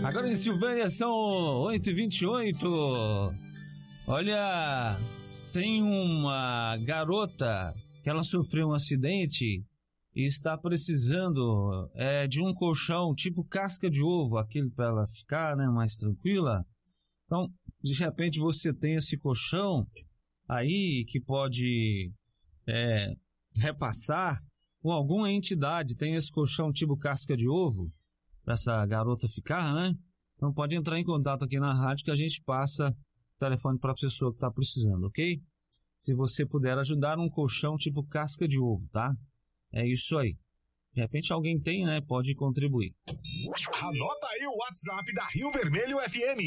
Agora em Silvânia são 8h28. Olha, tem uma garota que ela sofreu um acidente e está precisando de um colchão tipo casca de ovo, aquele para ela ficar, né, mais tranquila. Então, de repente você tem esse colchão aí que pode repassar, ou alguma entidade tem esse colchão tipo casca de ovo para essa garota ficar, né? Então pode entrar em contato aqui na rádio que a gente passa o telefone para a pessoa que está precisando, ok? Se você puder ajudar, um colchão tipo casca de ovo, tá? É isso aí. De repente alguém tem, né? Pode contribuir. Anota aí o WhatsApp da Rio Vermelho FM.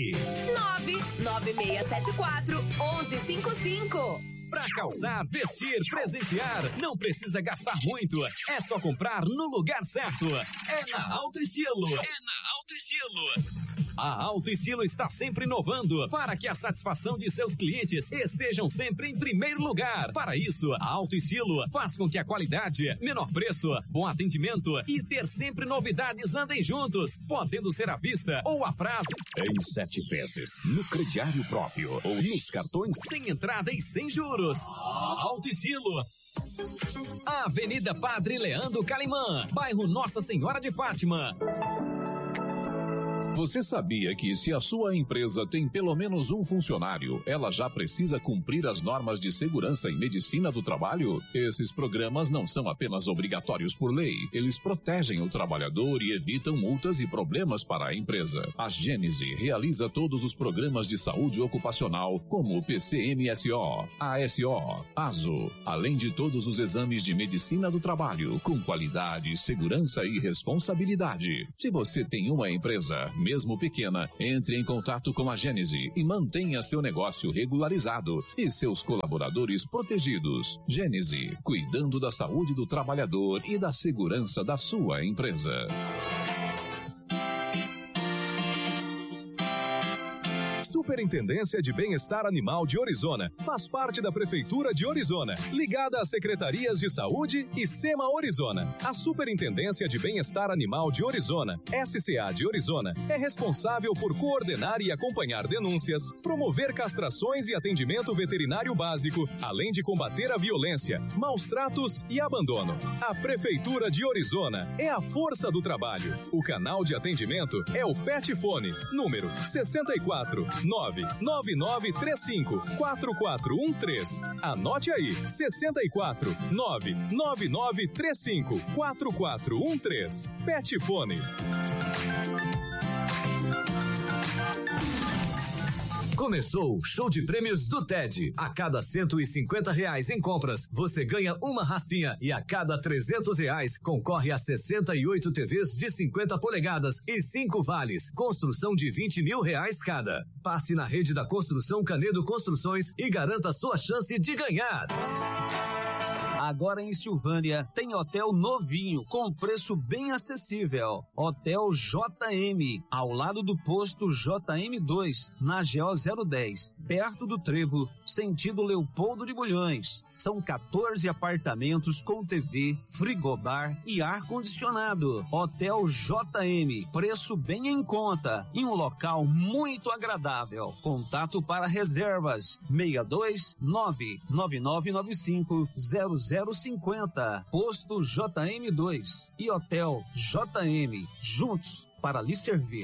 99674-1155. Pra calçar, vestir, presentear, não precisa gastar muito. É só comprar no lugar certo. É na Alto Estilo. A Alto Estilo está sempre inovando para que a satisfação de seus clientes estejam sempre em primeiro lugar. Para isso, a Alto Estilo faz com que a qualidade, menor preço, bom atendimento e ter sempre novidades andem juntos, podendo ser à vista ou a prazo. Em 7 vezes, no crediário próprio ou nos cartões. Sem entrada e sem juros. Alto Estilo. Avenida Padre Leandro Calimã, bairro Nossa Senhora de Fátima. Você sabia que se a sua empresa tem pelo menos um funcionário, ela já precisa cumprir as normas de segurança e medicina do trabalho? Esses programas não são apenas obrigatórios por lei, eles protegem o trabalhador e evitam multas e problemas para a empresa. A Gênese realiza todos os programas de saúde ocupacional, como o PCMSO, ASO, ASO, além de todos os exames de medicina do trabalho, com qualidade, segurança e responsabilidade. Se você tem uma empresa, mesmo pequena, entre em contato com a Gênese e mantenha seu negócio regularizado e seus colaboradores protegidos. Gênese, cuidando da saúde do trabalhador e da segurança da sua empresa. Superintendência de Bem-Estar Animal de Orizona faz parte da Prefeitura de Orizona, ligada às Secretarias de Saúde e SEMA Orizona. A Superintendência de Bem-Estar Animal de Orizona, SCA de Orizona, é responsável por coordenar e acompanhar denúncias, promover castrações e atendimento veterinário básico, além de combater a violência, maus tratos e abandono. A Prefeitura de Orizona é a força do trabalho. O canal de atendimento é o Petfone, número 64 99935-4413. Anote aí, 64 99935-4413. Petfone. Começou o show de prêmios do TED. A cada R$150 em compras, você ganha uma raspinha e a cada R$300 concorre a 68 TVs de 50 polegadas e 5 vales. Construção de R$20 mil cada. Passe na rede da Construção Canedo Construções e garanta sua chance de ganhar. Agora em Silvânia tem hotel novinho com preço bem acessível. Hotel JM, ao lado do posto JM2, na GO 010, perto do Trevo, sentido Leopoldo de Bulhões. São 14 apartamentos com TV, frigobar e ar-condicionado. Hotel JM, preço bem em conta, em um local muito agradável. Contato para reservas 62 99995 0050. Posto JM2 e Hotel JM, juntos para lhe servir.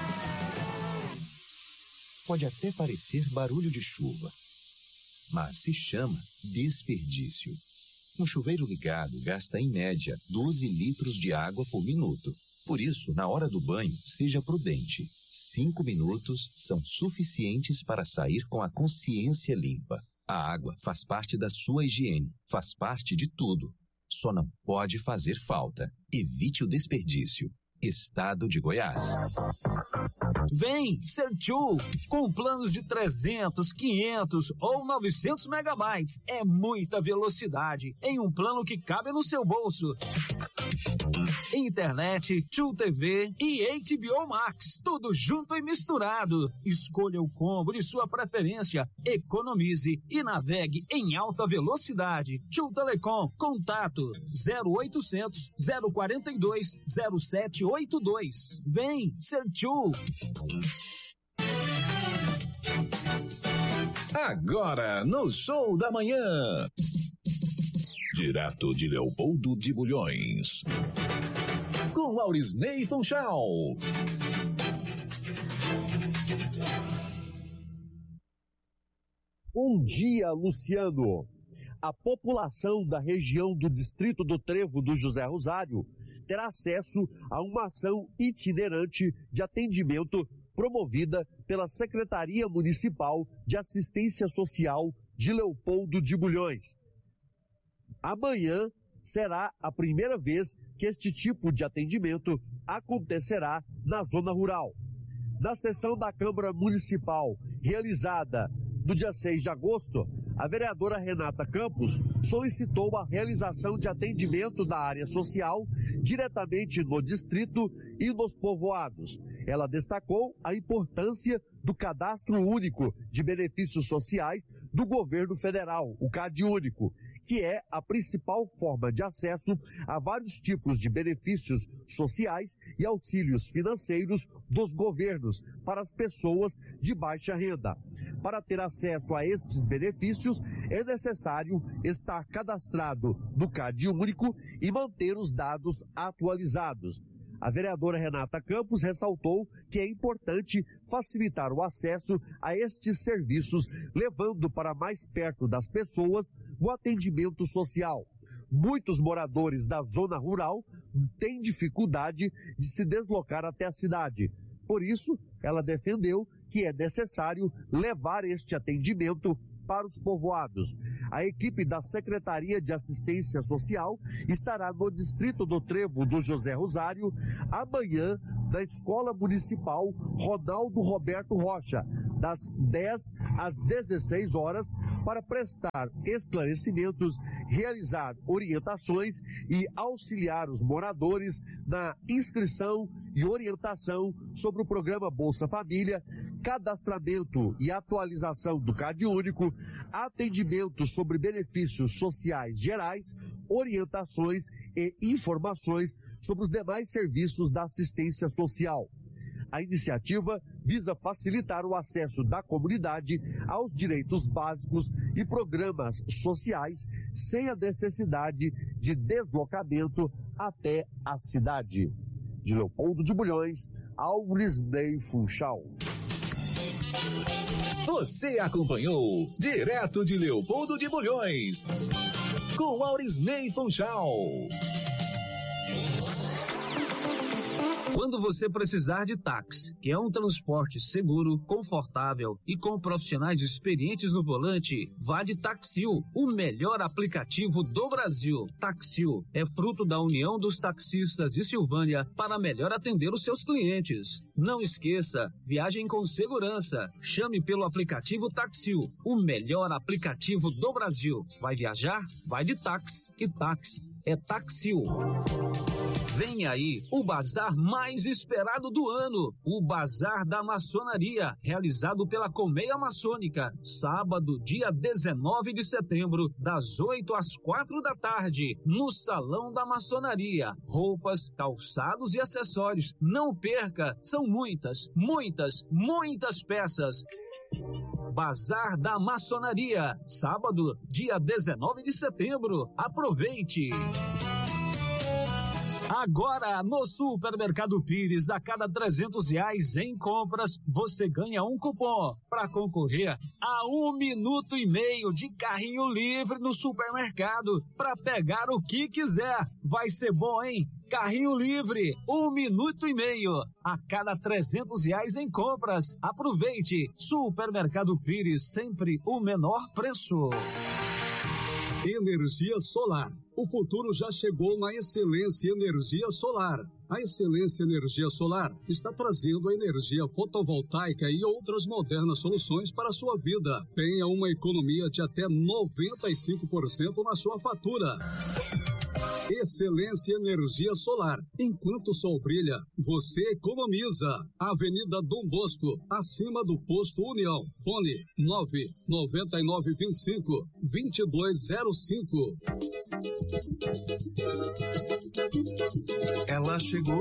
Pode até parecer barulho de chuva, mas se chama desperdício. Um chuveiro ligado gasta em média 12 litros de água por minuto. Por isso, na hora do banho, seja prudente. 5 minutos são suficientes para sair com a consciência limpa. A água faz parte da sua higiene, faz parte de tudo. Só não pode fazer falta. Evite o desperdício. Estado de Goiás. Vem ser Tchu, com planos de 300, 500 ou 900 megabytes. É muita velocidade em um plano que cabe no seu bolso. Internet, Tchu TV e HBO Max, tudo junto e misturado. Escolha o combo de sua preferência, economize e navegue em alta velocidade. Tchu Telecom, contato 0800 042 0787. 3282. Vem, ser tchu! Agora, no Show da Manhã. Direto de Leopoldo de Bulhões. Com Aurisney Funchal. Bom dia, Luciano. A população da região do Distrito do Trevo do José Rosário terá acesso a uma ação itinerante de atendimento promovida pela Secretaria Municipal de Assistência Social de Leopoldo de Bulhões. Amanhã será a primeira vez que este tipo de atendimento acontecerá na zona rural. Na sessão da Câmara Municipal, realizada no dia 6 de agosto, a vereadora Renata Campos solicitou a realização de atendimento da área social diretamente no distrito e nos povoados. Ela destacou a importância do Cadastro Único de Benefícios Sociais do Governo Federal, o CadÚnico, que é a principal forma de acesso a vários tipos de benefícios sociais e auxílios financeiros dos governos para as pessoas de baixa renda. Para ter acesso a estes benefícios, é necessário estar cadastrado no CadÚnico e manter os dados atualizados. A vereadora Renata Campos ressaltou que é importante facilitar o acesso a estes serviços, levando para mais perto das pessoas o atendimento social. Muitos moradores da zona rural têm dificuldade de se deslocar até a cidade. Por isso, ela defendeu que é necessário levar este atendimento para os povoados. A equipe da Secretaria de Assistência Social estará no Distrito do Trevo do José Rosário amanhã na Escola Municipal Ronaldo Roberto Rocha, das 10 às 16 horas, para prestar esclarecimentos, realizar orientações e auxiliar os moradores na inscrição e orientação sobre o programa Bolsa Família, cadastramento e atualização do CadÚnico, atendimento sobre benefícios sociais gerais, orientações e informações sobre os demais serviços da assistência social. A iniciativa visa facilitar o acesso da comunidade aos direitos básicos e programas sociais sem a necessidade de deslocamento até a cidade. De Leopoldo de Bulhões, Aurisney Funchal. Você acompanhou direto de Leopoldo de Bulhões com Aurisney Funchal. Quando você precisar de táxi, que é um transporte seguro, confortável e com profissionais experientes no volante, vá de Taxil, o melhor aplicativo do Brasil. Taxil é fruto da união dos taxistas de Silvânia para melhor atender os seus clientes. Não esqueça, viagem com segurança. Chame pelo aplicativo Taxil, o melhor aplicativo do Brasil. Vai viajar? Vai de táxi. E táxi é Taxil. Vem aí o bazar mais esperado do ano, o Bazar da Maçonaria, realizado pela Colmeia Maçônica, sábado, dia 19 de setembro, das 8 às 4 da tarde, no Salão da Maçonaria. Roupas, calçados e acessórios. Não perca, são muitas peças. Bazar da Maçonaria, sábado, dia 19 de setembro. Aproveite! Agora, no Supermercado Pires, a cada R$300 em compras, você ganha um cupom para concorrer a 1 minuto e meio de carrinho livre no supermercado para pegar o que quiser. Vai ser bom, hein? Carrinho livre, 1 minuto e meio. A cada R$300 em compras. Aproveite. Supermercado Pires, sempre o menor preço. Energia solar. O futuro já chegou na Excelência Energia Solar. A Excelência Energia Solar está trazendo a energia fotovoltaica e outras modernas soluções para a sua vida. Tenha uma economia de até 95% na sua fatura. Excelência Energia Solar. Enquanto o sol brilha, você economiza. Avenida Dom Bosco, acima do Posto União. Fone 99925-2205. Ela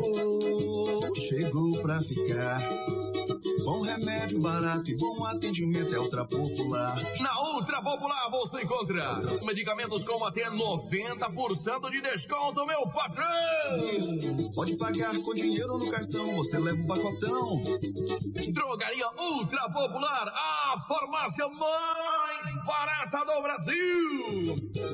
chegou pra ficar. Bom remédio, barato e bom atendimento é Ultra Popular. Na Ultra Popular você encontra medicamentos com até 90% de desconto, meu patrão! Pode pagar com dinheiro no cartão, você leva um pacotão. Drogaria Ultra Popular, a farmácia mais barata do Brasil!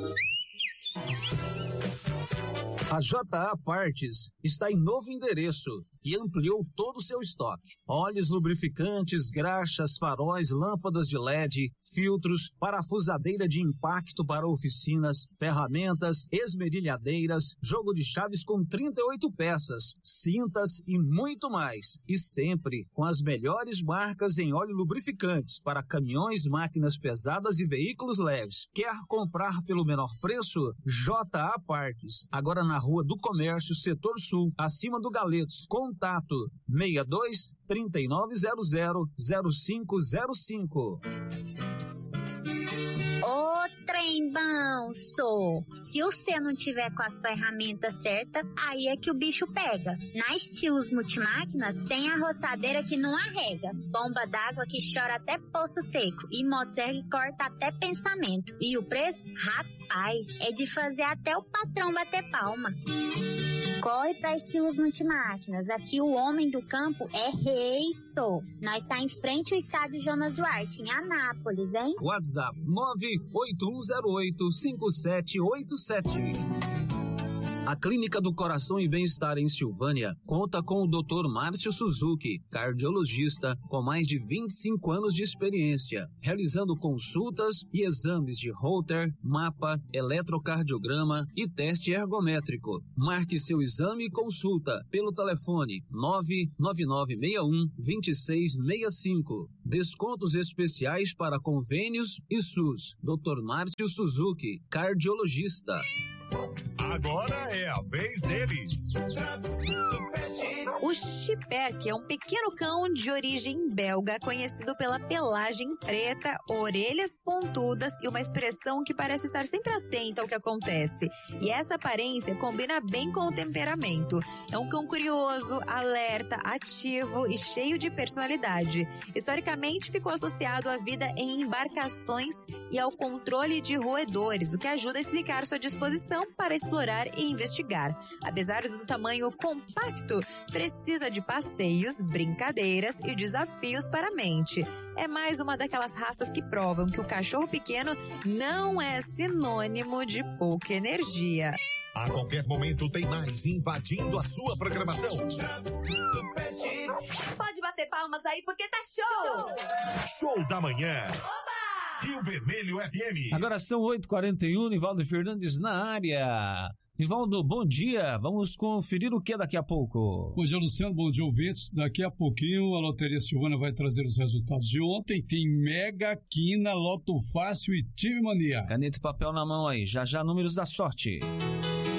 A JA Partes está em novo endereço e ampliou todo o seu estoque. Óleos lubrificantes, graxas, faróis, lâmpadas de LED, filtros, parafusadeira de impacto para oficinas, ferramentas, esmerilhadeiras, jogo de chaves com 38 peças, cintas e muito mais. E sempre com as melhores marcas em óleo lubrificantes para caminhões, máquinas pesadas e veículos leves. Quer comprar pelo menor preço? JA Partes. Agora na Rua do Comércio, Setor Sul, acima do Galetos. Contato 62 3900 0505. Ô, trem bom, sou. Se você não tiver com as ferramentas certas, aí é que o bicho pega. Na Estilos Multimáquinas tem a roçadeira que não arrega, bomba d'água que chora até poço seco e motosserra que corta até pensamento. E o preço? Rapaz, é de fazer até o patrão bater palma. Corre pra Estilos Multimáquinas. Aqui o homem do campo é rei, sou. Nós tá em frente ao estádio Jonas Duarte, em Anápolis, hein? WhatsApp 981085787. A Clínica do Coração e Bem-Estar em Silvânia conta com o Dr. Márcio Suzuki, cardiologista com mais de 25 anos de experiência, realizando consultas e exames de Holter, mapa, eletrocardiograma e teste ergométrico. Marque seu exame e consulta pelo telefone 99961-2665. Descontos especiais para convênios e SUS. Dr. Márcio Suzuki, cardiologista. Agora é a vez deles. O Schipper, é um pequeno cão de origem belga, conhecido pela pelagem preta, orelhas pontudas e uma expressão que parece estar sempre atenta ao que acontece. E essa aparência combina bem com o temperamento. É um cão curioso, alerta, ativo e cheio de personalidade. Historicamente, ficou associado à vida em embarcações e ao controle de roedores, o que ajuda a explicar sua disposição para explorar e investigar. Apesar do tamanho compacto, precisa de passeios, brincadeiras e desafios para a mente. É mais uma daquelas raças que provam que o cachorro pequeno não é sinônimo de pouca energia. A qualquer momento tem mais invadindo a sua programação. Pode bater palmas aí porque tá show! Show da manhã. Oba! Rio Vermelho FM. Agora são 8h41, Nivaldo Fernandes na área. Nivaldo, bom dia. Vamos conferir o que daqui a pouco? Bom dia, Luciano. Bom dia, ouvintes. Daqui a pouquinho a Loteria Silvânia vai trazer os resultados de ontem. Tem Mega Quina, Loto Fácil e Time Mania. Caneta e papel na mão aí. Já números da sorte.